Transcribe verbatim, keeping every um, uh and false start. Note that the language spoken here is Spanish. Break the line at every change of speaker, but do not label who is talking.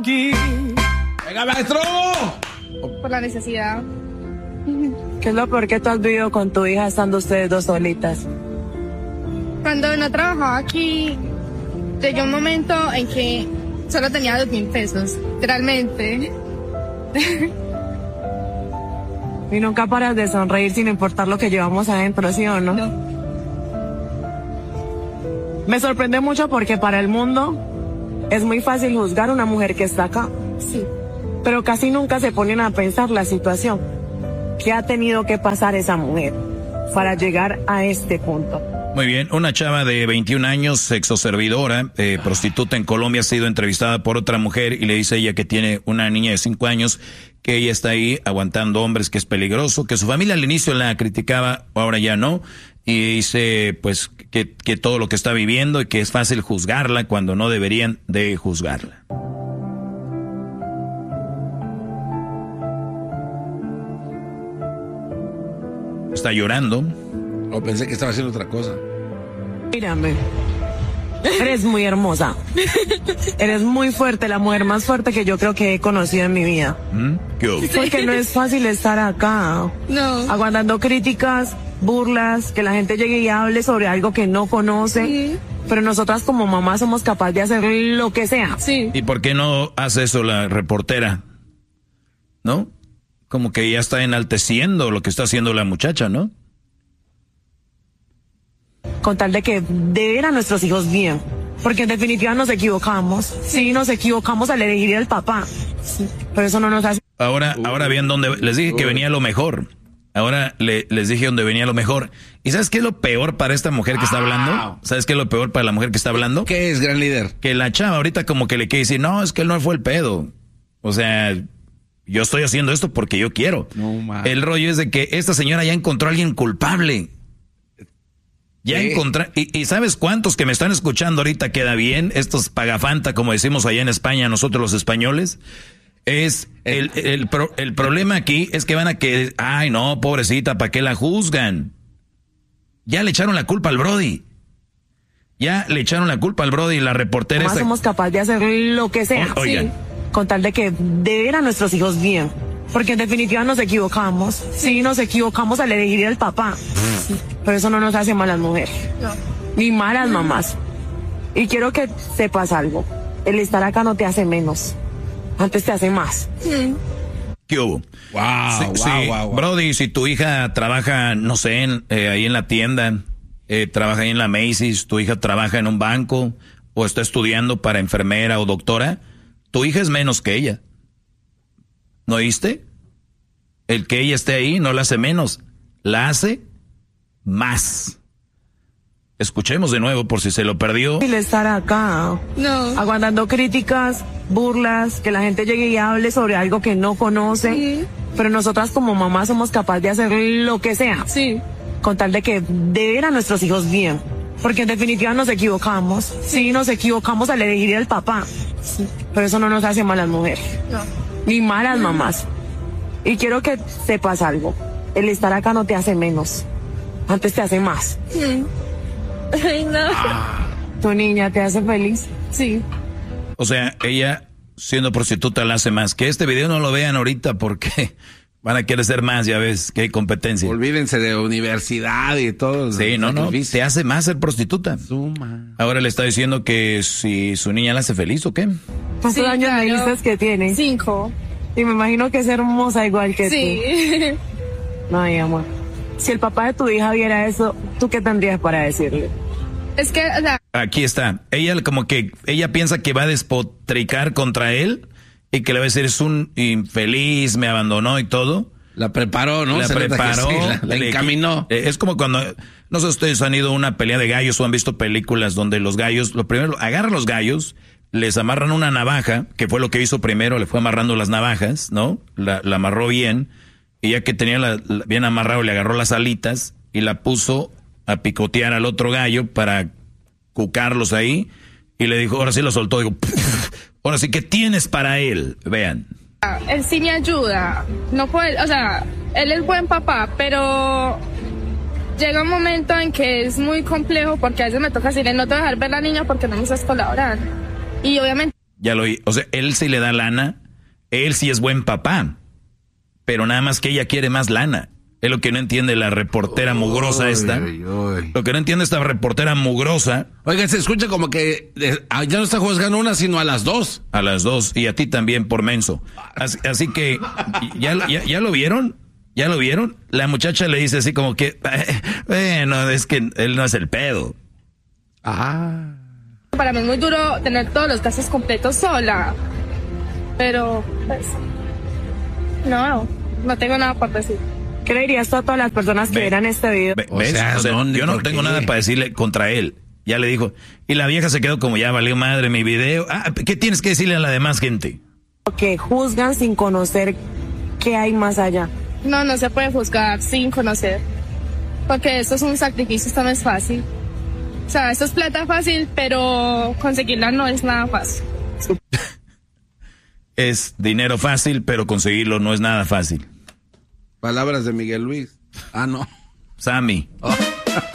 ¡Venga, maestro!
Por la necesidad.
¿Qué es lo peor que tú has vivido con tu hija estando ustedes dos solitas?
Cuando no trabajaba aquí, llegó un momento en que solo tenía dos mil pesos, literalmente.
Y nunca paras de sonreír sin importar lo que llevamos adentro, ¿sí o no?
No.
Me sorprende mucho porque para el mundo es muy fácil juzgar a una mujer que está acá.
Sí.
Pero casi nunca se ponen a pensar la situación que ha tenido que pasar esa mujer para llegar a este punto.
Muy bien, una chava de veintiún años, sexoservidora, eh, prostituta en Colombia, ha sido entrevistada por otra mujer y le dice ella que tiene una niña de cinco años, que ella está ahí aguantando hombres, que es peligroso, que su familia al inicio la criticaba, ahora ya no, y dice pues que, que todo lo que está viviendo y que es fácil juzgarla cuando no deberían de juzgarla. Está llorando.
O pensé que estaba haciendo otra cosa.
Mírame. Eres muy hermosa. Eres muy fuerte, la mujer más fuerte que yo creo que he conocido en mi vida.
¿Mm? ¿Qué hubo?
Porque no es fácil estar acá.
No.
Aguantando críticas, burlas, que la gente llegue y hable sobre algo que no conoce.
Sí.
Pero nosotras como mamás somos capaces de hacer lo que sea.
Sí.
¿Y por qué no hace eso la reportera? ¿No? Como que ya está enalteciendo lo que está haciendo la muchacha, ¿no?
Con tal de que de ver a nuestros hijos bien. Porque en definitiva nos equivocamos. Sí, nos equivocamos al elegir al papá. Sí. Pero eso no nos hace...
Ahora, ahora bien dónde... Les dije que venía lo mejor. Ahora le, les dije dónde venía lo mejor. ¿Y sabes qué es lo peor para esta mujer que está hablando? ¿Sabes qué es lo peor para la mujer que está hablando?
¿Qué es, gran líder?
Que la chava ahorita como que le quiere decir, no, es que él no fue el pedo. O sea, yo estoy haciendo esto porque yo quiero.
No, man.
El rollo es de que esta señora ya encontró a alguien culpable. Ya
¿Qué?
encontré, y, y ¿sabes cuántos que me están escuchando ahorita queda bien? Estos pagafanta, como decimos allá en España, nosotros los españoles. Es el, el, el, pro, el problema aquí es que van a que, ay no, pobrecita, ¿para qué la juzgan? Ya le echaron la culpa al Brody. Ya le echaron la culpa al Brody y la reportera
Más
esta...
somos capaces de hacer lo que sea.
O, oigan.
Sí. Con tal de que de ver a nuestros hijos bien. Porque en definitiva nos equivocamos. Sí, nos equivocamos al elegir al papá. Sí. Pero eso no nos hace malas mujeres.
No.
Ni malas mamás. Y quiero que sepas algo. El estar acá no te hace menos. Antes te hace más.
Mm.
¿Qué hubo?
Wow,
Sí,
wow,
sí.
wow, wow.
Brody, si tu hija trabaja, no sé, en, eh, ahí en la tienda, eh, trabaja ahí en la Macy's, tu hija trabaja en un banco o está estudiando para enfermera o doctora, tu hija es menos que ella. ¿No oíste? El que ella esté ahí no la hace menos, la hace más. Escuchemos de nuevo por si se lo perdió.
El estar acá.
No.
Aguantando críticas, burlas, que la gente llegue y hable sobre algo que no conoce.
Sí.
Pero nosotras como mamás somos capaces de hacer lo que sea.
Sí.
Con tal de que de ver a nuestros hijos bien. Porque en definitiva nos equivocamos. Sí, nos equivocamos al elegir al papá. Sí. Pero eso no nos hace malas mujeres.
No.
Ni malas mamás. Y quiero que sepas algo. El estar acá no te hace menos. Antes te hace más.
Mm. Ay, no.
Tu niña te hace feliz.
Sí.
O sea, ella siendo prostituta la hace más. Que este video no lo vean ahorita porque van a querer ser más, ya ves, que hay competencia.
Olvídense de universidad y todo.
Sí, no, no, te hace más ser prostituta.
Suma.
Ahora le está diciendo que si su niña la hace feliz o qué.
¿Cuántos
Sí,
años me
claro.
dices que tiene?
Cinco.
Y me imagino que es hermosa igual que
Sí.
tú. Ay, amor. Si el papá de tu hija viera eso, ¿tú qué tendrías para decirle?
Es que, o sea,
Aquí está. Ella como que, ella piensa que va a despotricar contra él y que le va a decir es un infeliz, me abandonó y todo.
La preparó, ¿no?
La
Se nota que
preparó.
sí, la, la
le-
encaminó.
eh, Es como cuando, no sé si ustedes han ido a una pelea de gallos o han visto películas donde los gallos, lo primero, agarran los gallos, les amarran una navaja, que fue lo que hizo primero, le fue amarrando las navajas, ¿no? La, la amarró bien, y ya que tenía la, la- bien amarrado, le agarró las alitas y la puso a picotear al otro gallo para cucarlos ahí, y le dijo, ahora sí lo soltó, digo, ahora sí, ¿qué tienes para él? Vean.
él sí me ayuda. No puede, o sea, él es buen papá, pero llega un momento en que es muy complejo porque a veces me toca decirle, no te voy a dejar ver la niña porque no me estás colaborando. Y obviamente...
Ya lo oí. O sea, él sí le da lana, él sí es buen papá, pero nada más que ella quiere más lana. Es lo que no entiende la reportera mugrosa esta. Uy, uy. Lo que no entiende esta reportera mugrosa.
Oiga, se escucha como que eh, ya no está juzgando una, sino a las dos.
A las dos, y a ti también por menso. Así, así que, ¿ya, ya, ¿ya lo vieron? ¿Ya lo vieron? La muchacha le dice así como que, eh, bueno, es que él no es el pedo.
Ah.
Para mí es muy duro tener todos los gastos completos sola. Pero, pues, no, no tengo nada por decir.
¿Qué le dirías tú a todas las personas que
Ve,
verán este video?
Ve,
O
¿ves?
sea,
O sea,
¿dónde,
yo no
por
tengo
qué?
nada para decirle contra él. Ya le dijo. Y la vieja se quedó como, ya valió madre mi video. Ah, ¿qué tienes que decirle a la demás gente?
Que juzgan sin conocer qué hay más allá.
No, no se puede juzgar sin conocer. Porque esto es un sacrificio, esto no es fácil. O sea, esto es plata fácil, pero conseguirla no es nada fácil.
Es dinero fácil, pero conseguirlo no es nada fácil.
Palabras de Miguel Luis. Ah, no.
Sammy.
Oh.